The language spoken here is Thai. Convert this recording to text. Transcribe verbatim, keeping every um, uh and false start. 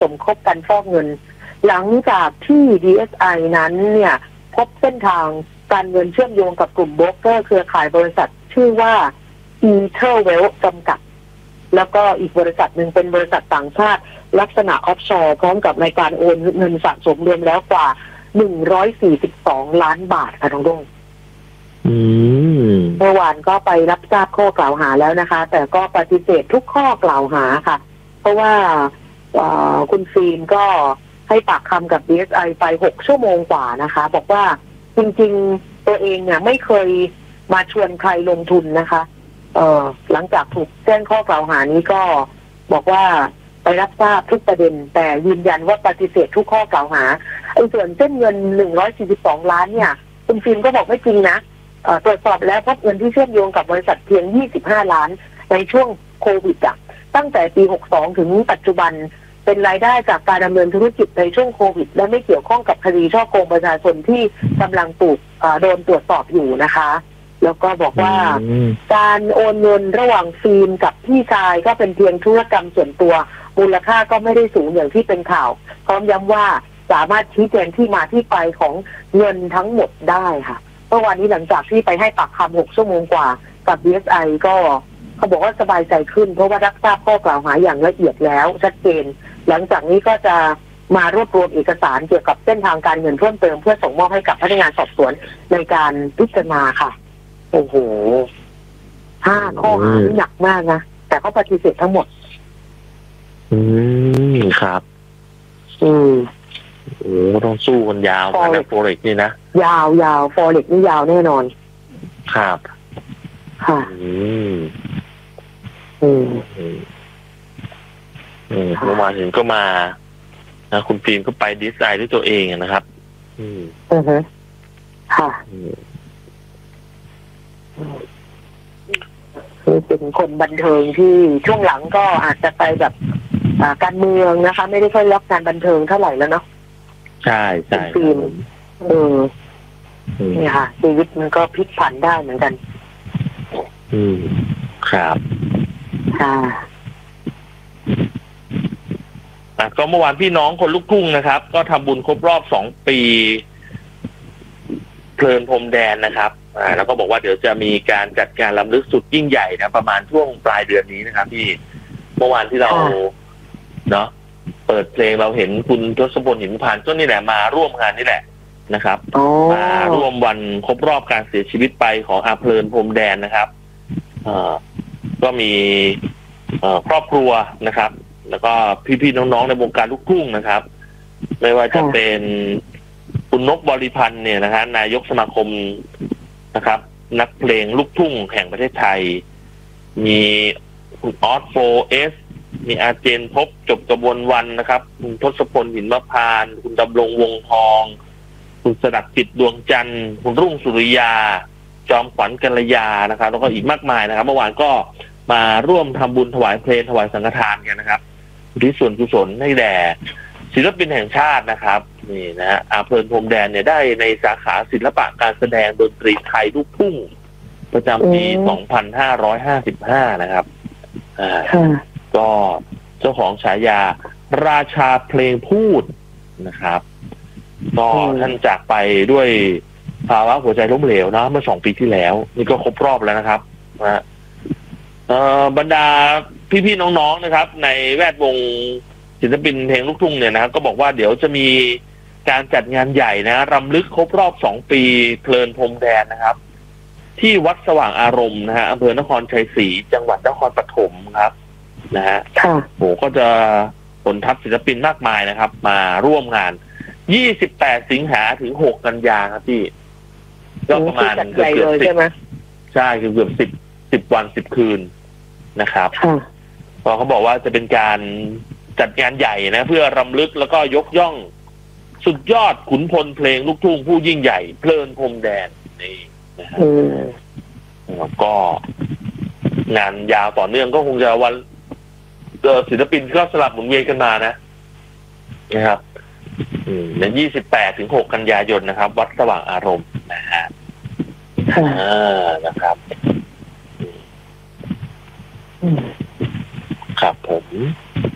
สมคบกันฟอกเงินหลังจากที่ ดี เอส ไอ นั้นเนี่ยพบเส้นทางการเงินเชื่อมโยงกับกลุ่มโบรกเกอร์เครือข่ายบริษัทชื่อว่า Etherwealth จำกัดแล้วก็อีกบริษัทหนึ่งเป็นบริษัทต่างชาติลักษณะออฟชอร์พร้อมกับในการโอนเงินสะสมรวมแล้วกว่าหนึ่งร้อยสี่สิบสองล้านบาทค่ะน้องดงเมื่อวานก็ไปรับทราบข้อกล่าวหาแล้วนะคะแต่ก็ปฏิเสธทุกข้อกล่าวหาค่ะเพราะว่าคุณฟิล์มก็ให้ปากคำกับ ดี เอส ไอ ไปหกชั่วโมงกว่านะคะบอกว่าจริงๆตัวเองเนี่ยไม่เคยมาชวนใครลงทุนนะคะเอ่อหลังจากถูกแจ้งข้อกล่าวหานี้ก็บอกว่าไปรับทราบทุกประเด็นแต่ยืนยันว่าปฏิเสธทุกข้อกล่าวหาไอ้ส่วนเส้นเงินหนึ่งร้อยสี่สิบสองล้านเนี่ยคุณฟิล์มก็บอกไม่จริงนะเอ่อตรวจสอบแล้วพบเงินที่เชื่อมโยงกับบริษัทเพียงยี่สิบห้าล้านในช่วงโควิดอ่ะตั้งแต่ปีหกสิบสองถึงปัจจุบันเป็นรายได้จากการดำเนินธุรกิจในช่วงโควิดและไม่เกี่ยวข้องกับคดีฉ้อโกงประชาชนที่กำลังถูกโดนตรวจสอบอยู่นะคะแล้วก็บอกว่าการโอนเงินระหว่างฟิล์มกับพี่ชายก็เป็นเพียงธุรกรรมส่วนตัวมูลค่าก็ไม่ได้สูงอย่างที่เป็นข่าวพร้อมย้ำว่าสามารถชี้แจงที่มาที่ไปของเงินทั้งหมดได้ค่ะเมื่อวานนี้หลังจากที่ไปให้ปากคำหกชั่วโมงกว่ากับ ดี เอส ไอ ก็เขาบอกว่าสบายใจขึ้นเพราะว่ารับทราบข้อกล่าวหาอย่างละเอียดแล้วชัดเจนหลังจากนี้ก็จะมารวบรวมเอกสารเกี่ยวกับเส้นทางการเงินเพิ่มเติมเพื่อส่งมอบให้กับพนักงานสอบสวนในการพิจารณาค่ะโอ้โหห้าข้อหาหนักมากนะแต่เขาปฏิเสธทั้งหมดอืมครับอืมโอ้ต้องสู้กันยาวนะโฟเร็กนี่นะยาวยาวฟอเร็กนี่ยาวแน่นอนครับค่ะอืมอืมอืมเมื่อวานเห็นก็มานะคุณฟิล์มก็ไปดีไซน์ด้วยตัวเองนะครับอืมอือฮึค่ะคือเป็นคนบันเทิงที่ช่วงหลังก็อาจจะไปแบบการเมืองนะคะไม่ได้ค่อยรับงานบันเทิงเท่าไหร่แล้วเนาะใช่ใช่ฟิล์มเออนี่ค่ะชีวิตมันก็พลิกผันได้เหมือนกันอืมครับค่ะก็เมื่อวานพี่น้องคนลูกทุ่งนะครับก็ทำบุญครบรอบสองปีเพลินพรมแดนนะครับอ่าแล้วก็บอกว่าเดี๋ยวจะมีการจัดการรำลึกสุดยิ่งใหญ่นะประมาณช่วงปลายเดือนนี้นะครับพี่เมื่อวานที่เราเนาะเปิดเพลงเราเห็นคุณทศพลหิมพานต์ก็นี่แหละมาร่วมงานนี่แหละนะครับมาร่วมวันครบรอบการเสียชีวิตไปของอาเพลินพรมแดนนะครับอ่าก็มีเอ่อครอบครัวนะครับแล้วก็พี่ๆน้องๆในวงการลูกทุ่งนะครับไม่ว่าจะเป็นคุณนกบริพันธ์เนี่ยนะฮะนายกสมาคมนะครับนักเพลงลูกทุ่งแห่งประเทศไทยมีคุณออสโฟเอสมีอาเจนพบจบกระบวนวันนะครับคุณทศพลหินมพานต์คุณดำรงวงทองคุณสดักจิตดวงจันทร์คุณรุ่งสุริยาจอมขวัญกัลยานะครับแล้วก็อีกมากมายนะครับเมื่อวานก็มาร่วมทำบุญถวายเพลงถวายสังฆทานกันนะครับที่ส่วนกุศลให้แด่ศิลปินแห่งชาตินะครับนี่นะฮะอาเพลินพรมแดนเนี่ยได้ในสาขาศิลปะการแสดงดนตรีไทยลูกทุ่งประจำปีสองพันห้าร้อยห้าสิบห้านะครับอ่าก็เจ้าของฉายาราชาเพลงพูดนะครับก็ท่านจากไปด้วยภาวะหัวใจล้มเหลวนะเมื่อสองปีที่แล้วนี่ก็ครบรอบแล้วนะครับนะบรรดาพี่ๆน้องๆนะครับในแวดวงศิลปินเพลงลูกทุ่งเนี่ยนะครับก็บอกว่าเดี๋ยวจะมีการจัดงานใหญ่นะรำลึกครบรอบสองปีเพลินพรมแดนนะครับที่วัดสว่างอารมณ์นะฮะอำเภอนครชัยศรีจังหวัดนครปฐมครับนะฮะโหก็จะผลทัพศิลปินมากมายนะครับมาร่วมงานยี่สิบแปดสิงหาถึงหกกันยาครับพี่ก็ประมาณเกือบเกือบสิบใช่เกือบเกือบสิบสิบวันสิบคืนนะครับพอเขาบอกว่าจะเป็นการจัดงานใหญ่นะเพื่อรำลึกแล้วก็ยกย่องสุดยอดขุนพลเพลงลูกทุ่งผู้ยิ่งใหญ่เพลินพรมแดนนี่นะฮะแล้วก็งานยาวต่อเนื่องก็คงจะวันศิลปินก็สลับหมุนเวียนกันมานะนะครับในยี่สิบแปดถึงหกกันยายนนะครับวัดสว่างอารมณ์นะฮะอ่านะครับครับผม